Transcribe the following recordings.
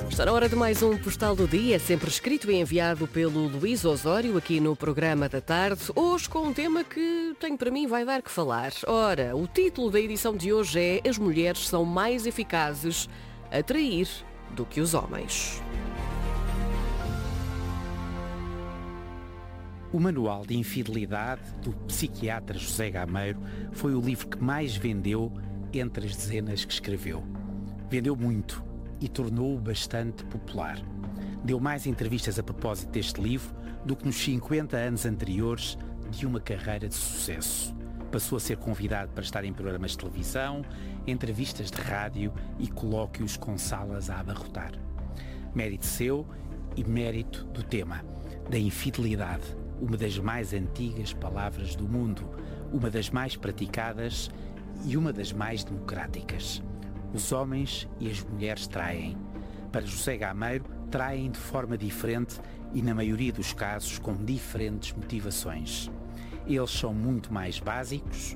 Está na hora de mais um Postal do Dia, sempre escrito e enviado pelo Luís Osório, aqui no programa da tarde. Hoje com um tema que tem para mim vai dar que falar. Ora, o título da edição de hoje é As mulheres são mais eficazes a trair do que os homens. O Manual de Infidelidade do psiquiatra José Gameiro foi o livro que mais vendeu entre as dezenas que escreveu. Vendeu muito e tornou-o bastante popular. Deu mais entrevistas a propósito deste livro do que nos 50 anos anteriores de uma carreira de sucesso. Passou a ser convidado para estar em programas de televisão, entrevistas de rádio e colóquios com salas a abarrotar. Mérito seu e mérito do tema, da infidelidade, uma das mais antigas palavras do mundo, uma das mais praticadas e uma das mais democráticas. Os homens e as mulheres traem. Para José Gameiro, traem de forma diferente e, na maioria dos casos, com diferentes motivações. Eles são muito mais básicos,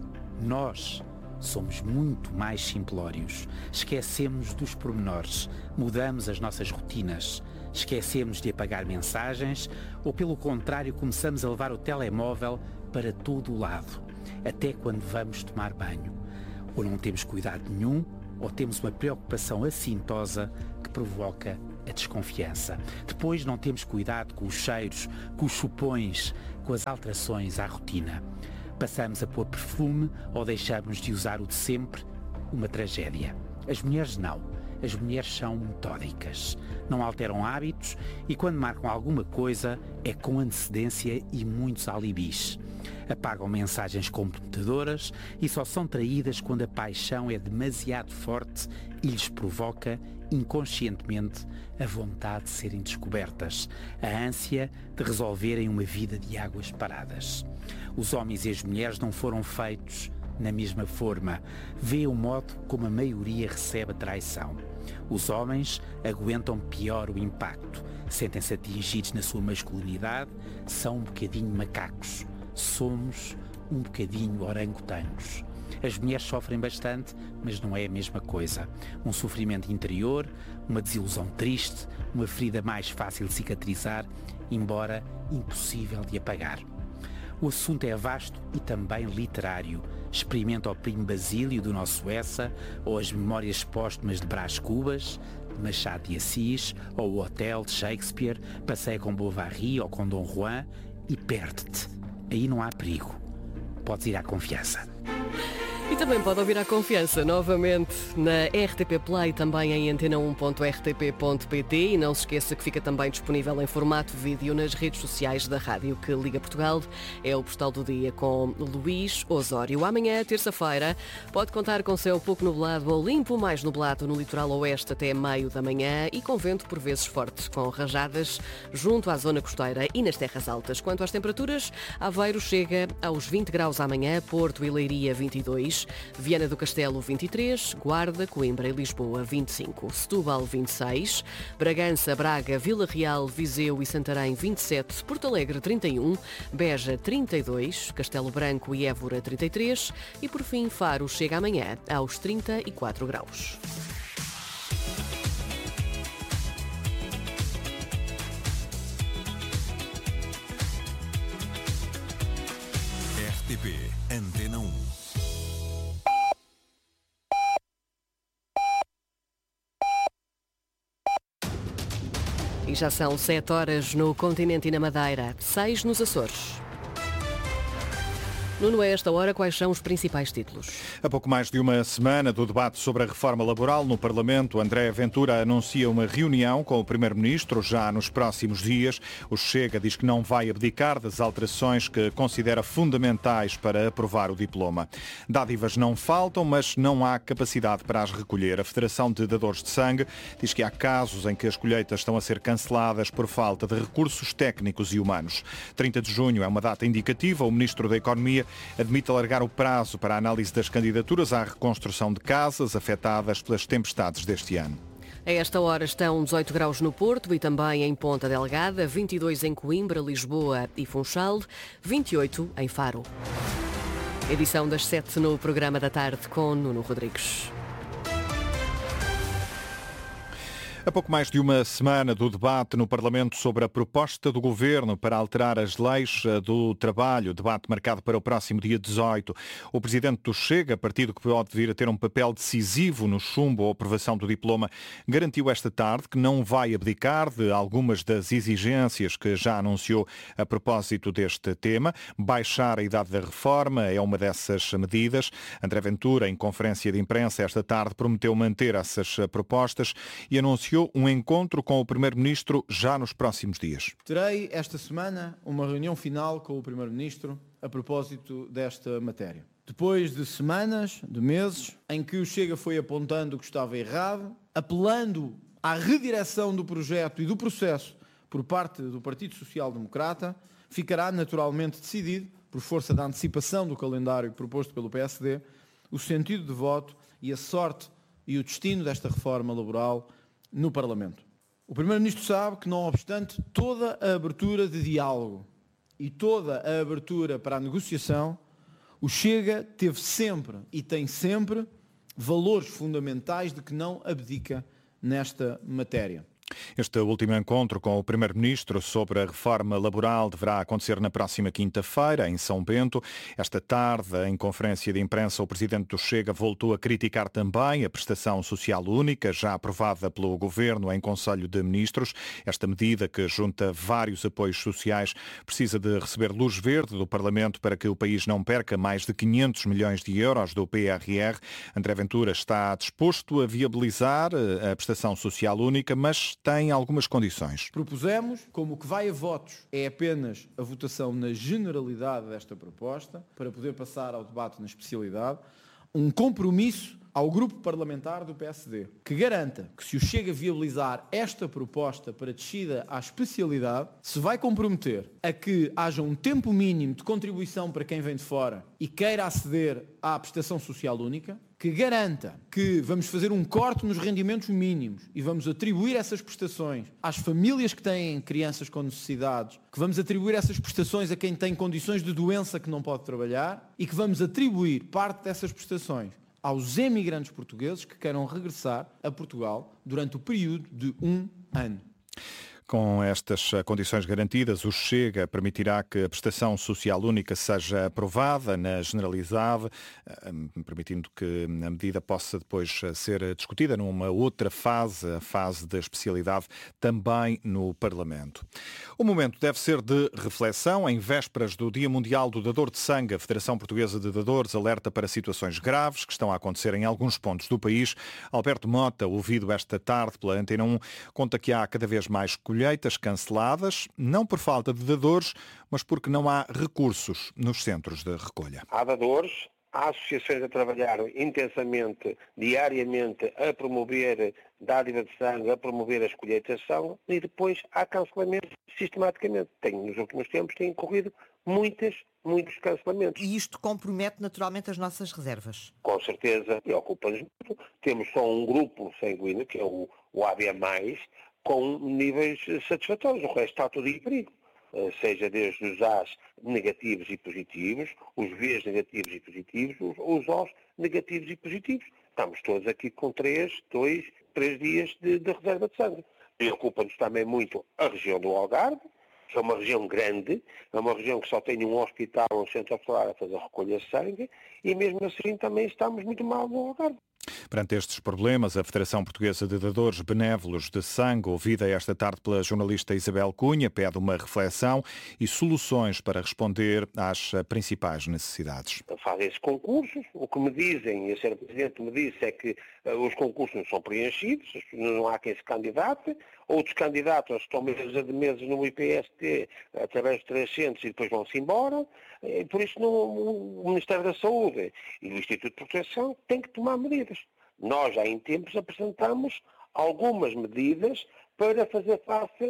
nós somos muito mais simplórios. Esquecemos dos pormenores, mudamos as nossas rotinas, esquecemos de apagar mensagens ou, pelo contrário, começamos a levar o telemóvel para todo o lado, até quando vamos tomar banho. Ou não temos cuidado nenhum, ou temos uma preocupação assintosa que provoca a desconfiança. Depois não temos cuidado com os cheiros, com os chupões, com as alterações à rotina. Passamos a pôr perfume ou deixamos de usar o de sempre, uma tragédia. As mulheres não. As mulheres são metódicas, não alteram hábitos e quando marcam alguma coisa é com antecedência e muitos alibis. Apagam mensagens comprometedoras e só são traídas quando a paixão é demasiado forte e lhes provoca, inconscientemente, a vontade de serem descobertas, a ânsia de resolverem uma vida de águas paradas. Os homens e as mulheres não foram feitos na mesma forma. Vê o modo como a maioria recebe a traição. Os homens aguentam pior o impacto, sentem-se atingidos na sua masculinidade, são um bocadinho macacos. Somos um bocadinho orangotangos. As mulheres sofrem bastante, mas não é a mesma coisa. Um sofrimento interior, uma desilusão triste, uma ferida mais fácil de cicatrizar, embora impossível de apagar. O assunto é vasto e também literário. Experimenta o Primo Basílio do nosso Essa, ou as Memórias Póstumas de Brás Cubas, de Machado de Assis, ou o Hotel de Shakespeare, passeia com Bovary ou com Dom Juan e perde-te. Aí não há perigo. Podes ir à confiança. E também pode ouvir a confiança novamente na RTP Play, também em antena1.rtp.pt e não se esqueça que fica também disponível em formato vídeo nas redes sociais da Rádio que Liga Portugal. É o Postal do Dia com Luís Osório. Amanhã, terça-feira, pode contar com céu pouco nublado ou limpo, mais nublado no litoral oeste até meio da manhã e com vento por vezes forte, com rajadas junto à zona costeira e nas terras altas. Quanto às temperaturas, Aveiro chega aos 20 graus amanhã, Porto e Leiria 22, Viana do Castelo 23, Guarda, Coimbra e Lisboa 25, Setúbal 26, Bragança, Braga, Vila Real, Viseu e Santarém 27, Porto Alegre 31, Beja 32, Castelo Branco e Évora 33 e por fim Faro chega amanhã aos 34 graus. RTP Antena 1. E já são 7 horas no continente e na Madeira, 6 nos Açores. Nuno, a esta hora, quais são os principais títulos? A pouco mais de uma semana do debate sobre a reforma laboral no Parlamento, André Ventura anuncia uma reunião com o Primeiro-Ministro já nos próximos dias. O Chega diz que não vai abdicar das alterações que considera fundamentais para aprovar o diploma. Dádivas não faltam, mas não há capacidade para as recolher. A Federação de Dadores de Sangue diz que há casos em que as colheitas estão a ser canceladas por falta de recursos técnicos e humanos. 30 de junho é uma data indicativa. O Ministro da Economia admite alargar o prazo para a análise das candidaturas à reconstrução de casas afetadas pelas tempestades deste ano. A esta hora estão 18 graus no Porto e também em Ponta Delgada, 22 em Coimbra, Lisboa e Funchal, 28 em Faro. Edição das 7 no programa da tarde com Nuno Rodrigues. A pouco mais de uma semana do debate no Parlamento sobre a proposta do Governo para alterar as leis do trabalho, debate marcado para o próximo dia 18. O presidente do Chega, partido que pode vir a ter um papel decisivo no chumbo ou aprovação do diploma, garantiu esta tarde que não vai abdicar de algumas das exigências que já anunciou a propósito deste tema. Baixar a idade da reforma é uma dessas medidas. André Ventura, em conferência de imprensa esta tarde, prometeu manter essas propostas e anunciou um encontro com o Primeiro-Ministro já nos próximos dias. Terei esta semana uma reunião final com o Primeiro-Ministro a propósito desta matéria. Depois de semanas, de meses, em que o Chega foi apontando o que estava errado, apelando à redireção do projeto e do processo por parte do Partido Social Democrata, ficará naturalmente decidido, por força da antecipação do calendário proposto pelo PSD, o sentido de voto e a sorte e o destino desta reforma laboral no Parlamento. O Primeiro-Ministro sabe que, não obstante toda a abertura de diálogo e toda a abertura para a negociação, o Chega teve sempre e tem sempre valores fundamentais de que não abdica nesta matéria. Este último encontro com o Primeiro-Ministro sobre a reforma laboral deverá acontecer na próxima quinta-feira, em São Bento. Esta tarde, em conferência de imprensa, o Presidente do Chega voltou a criticar também a prestação social única, já aprovada pelo Governo em Conselho de Ministros. Esta medida, que junta vários apoios sociais, precisa de receber luz verde do Parlamento para que o país não perca mais de 500 milhões de euros do PRR. André Ventura está disposto a viabilizar a prestação social única, mas tem algumas condições. Propusemos, como o que vai a votos é apenas a votação na generalidade desta proposta, para poder passar ao debate na especialidade, um compromisso ao grupo parlamentar do PSD, que garanta que, se o Chega a viabilizar esta proposta para descida à especialidade, se vai comprometer a que haja um tempo mínimo de contribuição para quem vem de fora e queira aceder à prestação social única, que garanta que vamos fazer um corte nos rendimentos mínimos e vamos atribuir essas prestações às famílias que têm crianças com necessidades, que vamos atribuir essas prestações a quem tem condições de doença que não pode trabalhar e que vamos atribuir parte dessas prestações aos emigrantes portugueses que queiram regressar a Portugal durante o período de 1 ano. Com estas condições garantidas, o Chega permitirá que a prestação social única seja aprovada na generalidade, permitindo que a medida possa depois ser discutida numa outra fase, a fase da especialidade, também no Parlamento. O momento deve ser de reflexão. Em vésperas do Dia Mundial do Dador de Sangue, a Federação Portuguesa de Dadores alerta para situações graves que estão a acontecer em alguns pontos do país. Alberto Mota, ouvido esta tarde pela Antena 1, conta que há cada vez mais colheitas canceladas, não por falta de dadores, mas porque não há recursos nos centros de recolha. Há dadores, há associações a trabalhar intensamente, diariamente, a promover dádiva de sangue, a promover a colheitação, e depois há cancelamentos sistematicamente. Nos últimos tempos têm ocorrido muitos cancelamentos. E isto compromete naturalmente as nossas reservas? Com certeza, preocupa-nos muito. Temos só um grupo sanguíneo, que é o AB+, com níveis satisfatórios. O resto está tudo em perigo. Seja desde os As negativos e positivos, os Bs negativos e positivos, os Os negativos e positivos. Estamos todos aqui com 3 dias de reserva de sangue. Preocupa-nos também muito a região do Algarve, que é uma região grande, é uma região que só tem um hospital, um centro hospitalar a fazer recolha de sangue, e mesmo assim também estamos muito mal no Algarve. Perante estes problemas, a Federação Portuguesa de Dadores Benévolos de Sangue, ouvida esta tarde pela jornalista Isabel Cunha, pede uma reflexão e soluções para responder às principais necessidades. Fazem esses concursos, o que me dizem, e a Sra. Presidente me disse, é que os concursos não são preenchidos, não há quem se candidate, outros candidatos estão meses no IPST através de 300 e depois vão-se embora, e por isso o Ministério da Saúde e o Instituto de Proteção têm que tomar medidas. Nós já em tempos apresentamos algumas medidas para fazer face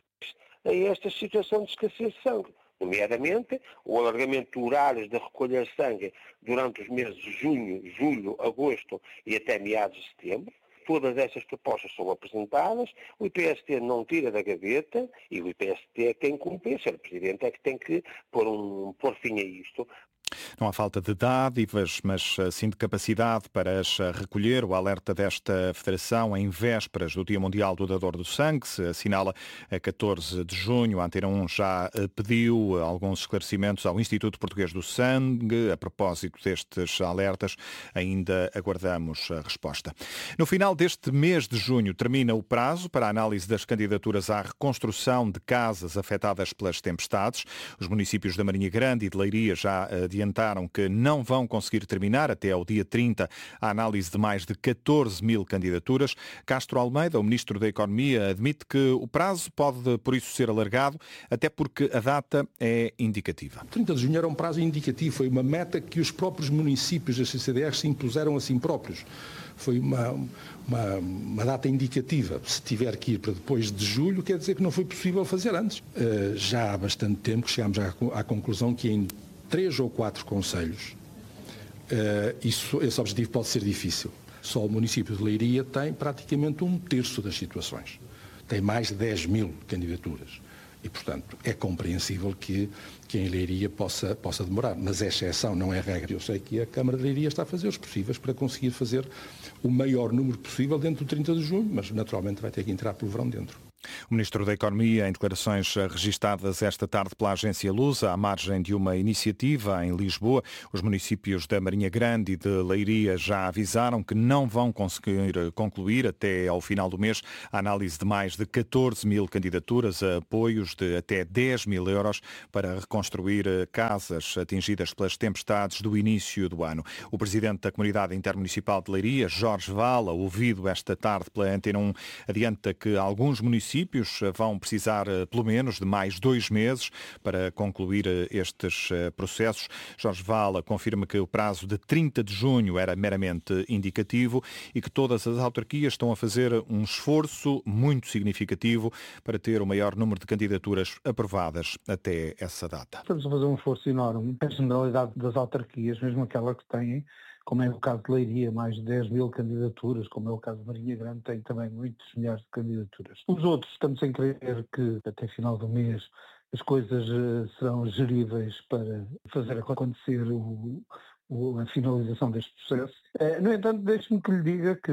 a esta situação de escassez de sangue, nomeadamente o alargamento de horários de recolha de sangue durante os meses de junho, julho, agosto e até meados de setembro. Todas essas propostas são apresentadas, o IPST não tira da gaveta e o IPST é quem cumpre, o Sr. Presidente é que tem que pôr fim a isto. Não há falta de dádivas, mas sim de capacidade para as recolher. O alerta desta Federação em vésperas do Dia Mundial do Dador do Sangue se assinala a 14 de junho. A Antena 1 já pediu alguns esclarecimentos ao Instituto Português do Sangue. A propósito destes alertas, ainda aguardamos a resposta. No final deste mês de junho termina o prazo para a análise das candidaturas à reconstrução de casas afetadas pelas tempestades. Os municípios da Marinha Grande e de Leiria já adiantaram que não vão conseguir terminar até ao dia 30 a análise de mais de 14 mil candidaturas. Castro Almeida, o Ministro da Economia, admite que o prazo pode, por isso, ser alargado, até porque a data é indicativa. 30 de junho era um prazo indicativo, foi uma meta que os próprios municípios da CCDR se impuseram a si próprios. Foi uma data indicativa. Se tiver que ir para depois de julho, quer dizer que não foi possível fazer antes. Já há bastante tempo que chegámos à conclusão que em 3 ou 4 concelhos, esse objetivo pode ser difícil. Só o município de Leiria tem praticamente 1/3 das situações. Tem mais de 10 mil candidaturas. E, portanto, é compreensível que em Leiria possa demorar. Mas é exceção, não é regra. Eu sei que a Câmara de Leiria está a fazer os possíveis para conseguir fazer o maior número possível dentro do 30 de junho, mas naturalmente vai ter que entrar pelo verão dentro. O Ministro da Economia, em declarações registadas esta tarde pela agência Lusa, à margem de uma iniciativa em Lisboa, os municípios da Marinha Grande e de Leiria já avisaram que não vão conseguir concluir até ao final do mês a análise de mais de 14 mil candidaturas a apoios de até 10 mil euros para reconstruir casas atingidas pelas tempestades do início do ano. O Presidente da Comunidade Intermunicipal de Leiria, Jorge Vala, ouvido esta tarde pela Antena 1, adianta que alguns municípios vão precisar pelo menos de mais 2 meses para concluir estes processos. Jorge Vala confirma que o prazo de 30 de junho era meramente indicativo e que todas as autarquias estão a fazer um esforço muito significativo para ter o maior número de candidaturas aprovadas até essa data. Estamos a fazer um esforço enorme. A generalidade das autarquias, mesmo aquela que têm, como é o caso de Leiria, mais de 10 mil candidaturas, como é o caso de Marinha Grande, tem também muitos milhares de candidaturas. Os outros, estamos em crer que até final do mês as coisas serão geríveis para fazer acontecer a finalização deste processo. No entanto, deixe-me que lhe diga que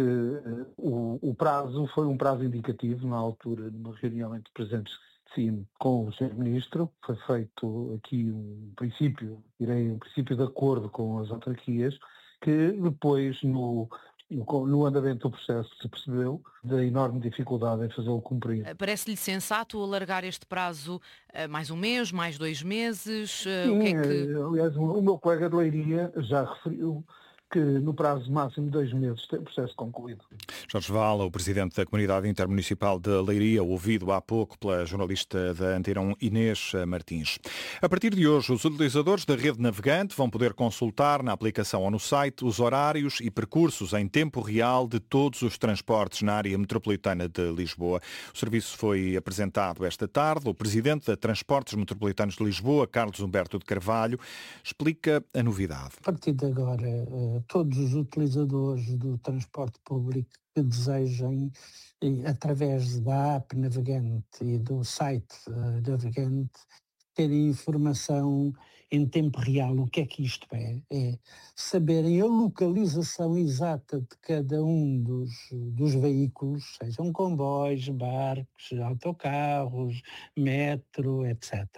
o prazo foi um prazo indicativo na altura, numa reunião entre presentes com o Sr. Ministro. Foi feito aqui um princípio de acordo com as autarquias, que depois, no andamento do processo, se percebeu da enorme dificuldade em fazê-lo cumprir. Parece-lhe sensato alargar este prazo mais um mês, mais 2 meses? Sim, aliás, o meu colega de Leiria já referiu que no prazo máximo de 2 meses tem o processo concluído. Jorge Vala, o Presidente da Comunidade Intermunicipal de Leiria, ouvido há pouco pela jornalista da Antena 1, Inês Martins. A partir de hoje, os utilizadores da rede navegante vão poder consultar na aplicação ou no site os horários e percursos em tempo real de todos os transportes na área metropolitana de Lisboa. O serviço foi apresentado esta tarde. O Presidente da Transportes Metropolitanos de Lisboa, Carlos Humberto de Carvalho, explica a novidade. A partir de agora, todos os utilizadores do transporte público que desejem, através da app Navegante e do site Navegante, terem informação em tempo real. O que é que isto é? É saberem a localização exata de cada um dos veículos, sejam comboios, barcos, autocarros, metro, etc.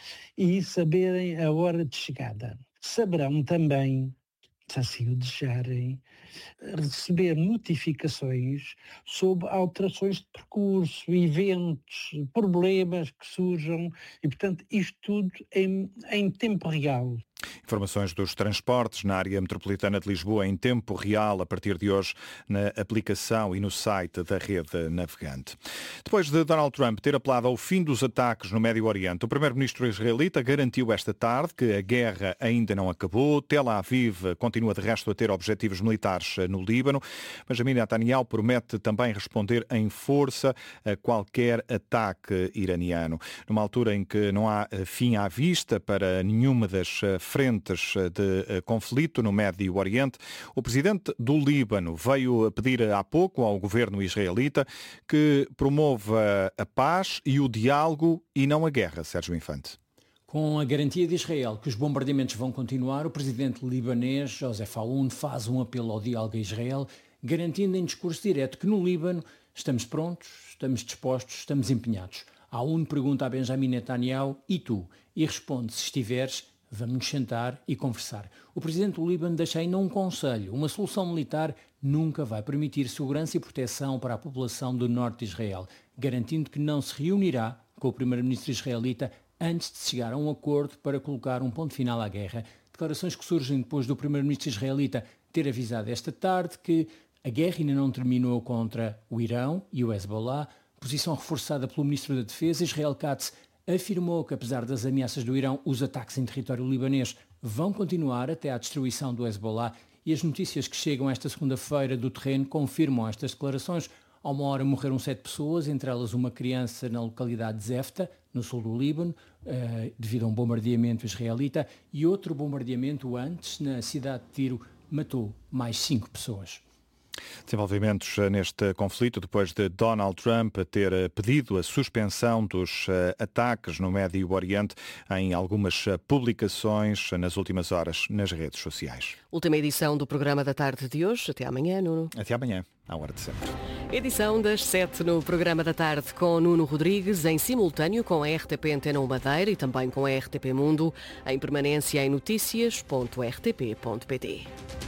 E saberem a hora de chegada. Saberão também, se assim o desejarem, receber notificações sobre alterações de percurso, eventos, problemas que surjam e, portanto, isto tudo em tempo real. Informações dos transportes na área metropolitana de Lisboa em tempo real a partir de hoje na aplicação e no site da rede navegante. Depois de Donald Trump ter apelado ao fim dos ataques no Médio Oriente, o primeiro-ministro israelita garantiu esta tarde que a guerra ainda não acabou. Tel Aviv continua de resto a ter objetivos militares no Líbano. Benjamin Netanyahu promete também responder em força a qualquer ataque iraniano. Numa altura em que não há fim à vista para nenhuma das frentes de conflito no Médio Oriente, o presidente do Líbano veio pedir há pouco ao governo israelita que promova a paz e o diálogo e não a guerra. Sérgio Infante. Com a garantia de Israel que os bombardeamentos vão continuar, o presidente libanês Joseph Aoun faz um apelo ao diálogo a Israel, garantindo em discurso direto que no Líbano estamos prontos, estamos dispostos, estamos empenhados. Aoun pergunta a Benjamin Netanyahu, e tu? E responde, se estiveres, vamos nos sentar e conversar. O presidente do Líbano deixa ainda um conselho. Uma solução militar nunca vai permitir segurança e proteção para a população do norte de Israel, garantindo que não se reunirá com o primeiro-ministro israelita antes de chegar a um acordo para colocar um ponto final à guerra. Declarações que surgem depois do primeiro-ministro israelita ter avisado esta tarde que a guerra ainda não terminou contra o Irão e o Hezbollah, posição reforçada pelo ministro da Defesa. Israel Katz afirmou que, apesar das ameaças do Irão, os ataques em território libanês vão continuar até à destruição do Hezbollah, e as notícias que chegam esta segunda-feira do terreno confirmam estas declarações. Há uma hora morreram 7 pessoas, entre elas uma criança na localidade de Zefta, no sul do Líbano, devido a um bombardeamento israelita, e outro bombardeamento antes, na cidade de Tiro, matou mais 5 pessoas. Desenvolvimentos neste conflito depois de Donald Trump ter pedido a suspensão dos ataques no Médio Oriente em algumas publicações nas últimas horas nas redes sociais. Última edição do programa da tarde de hoje. Até amanhã, Nuno. Até amanhã, à hora de sempre. Edição das 7 no programa da tarde com Nuno Rodrigues, em simultâneo com a RTP Antena 1 Madeira e também com a RTP Mundo, em permanência em noticias.rtp.pt.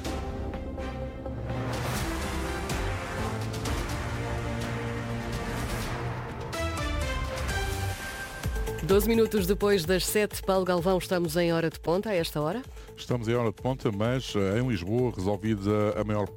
12 minutos depois das 7, Paulo Galvão, estamos em hora de ponta a esta hora? Estamos em hora de ponta, mas em Lisboa resolvidos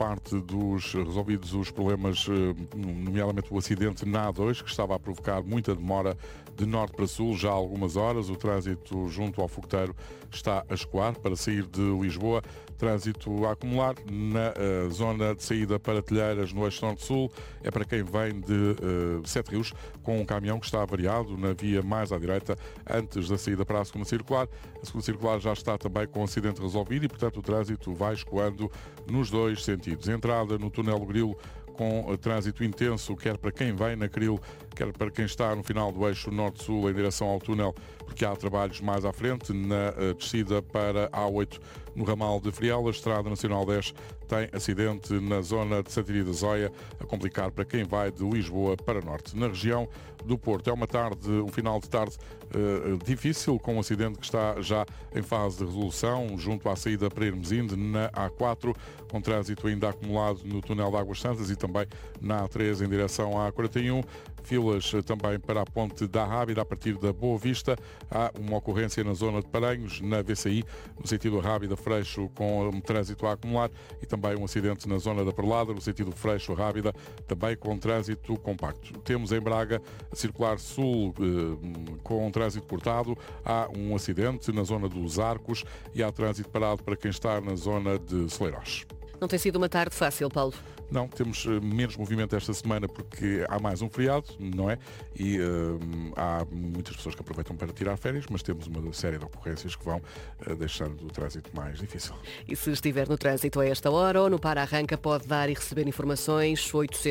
os problemas, nomeadamente o acidente na A2, que estava a provocar muita demora de norte para sul já há algumas horas. O trânsito junto ao fogueteiro está a escoar para sair de Lisboa. Trânsito a acumular na zona de saída para Telheiras, no eixo norte-sul. É para quem vem de Sete Rios, com um caminhão que está avariado na via mais à direita, antes da saída para a segunda circular. A segunda circular já está também com o acidente resolvido e, portanto, o trânsito vai escoando nos dois sentidos. Entrada no túnel do Grilo, com trânsito intenso, quer para quem vem na Cril, quer para quem está no final do eixo norte-sul em direção ao túnel, porque há trabalhos mais à frente. Na descida para a A8, no ramal de Frial, a Estrada Nacional 10 tem acidente na zona de Santiria da Zóia, a complicar para quem vai de Lisboa para norte. Na região do Porto, é um final de tarde difícil, com um acidente que está já em fase de resolução, junto à saída para Hermesinde, na A4, com trânsito ainda acumulado no túnel de Águas Santas e também na A3 em direção à A41. Filas também para a ponte da Rábida, a partir da Boa Vista. Há uma ocorrência na zona de Paranhos, na VCI, no sentido Rábida-Freixo, com trânsito a acumular, e também um acidente na zona da Perlada, no sentido Freixo-Rábida, também com trânsito compacto. Temos em Braga a circular sul com trânsito cortado. Há um acidente na zona dos Arcos e há trânsito parado para quem está na zona de Soleiros. Não tem sido uma tarde fácil, Paulo? Não, temos menos movimento esta semana porque há mais um feriado, não é? E há muitas pessoas que aproveitam para tirar férias, mas temos uma série de ocorrências que vão deixando o trânsito mais difícil. E se estiver no trânsito a esta hora ou no para-arranca, pode dar e receber informações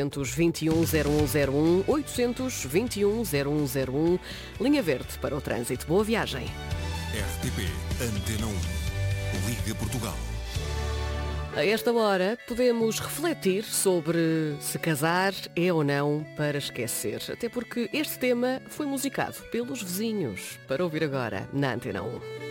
821-0101, 821-0101, linha verde para o trânsito. Boa viagem. RTP Antena 1, Liga Portugal. A esta hora podemos refletir sobre se casar é ou não para esquecer. Até porque este tema foi musicado pelos vizinhos. Para ouvir agora na Antena 1.